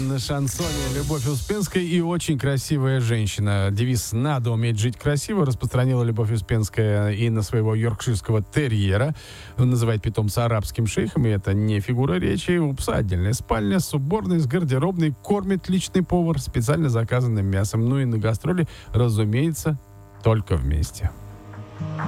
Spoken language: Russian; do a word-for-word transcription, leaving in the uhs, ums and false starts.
на шансоне Любовь Успенская и очень красивая женщина. Девиз «Надо уметь жить красиво» распространила Любовь Успенская и на своего йоркширского терьера. Он называет питомца арабским шейхом, и это не фигура речи. У пса отдельная спальня с уборной, с гардеробной, кормит личный повар специально заказанным мясом. Ну и на гастроли, разумеется, только вместе.